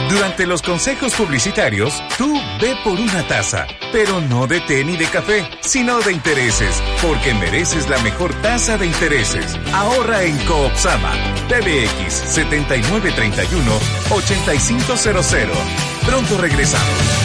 Durante los consejos publicitarios, tú ve por una taza, pero no de té ni de café, sino de intereses, porque mereces la mejor tasa de intereses. Ahorra en Coopsama. PBX 7931-8500. Pronto regresamos.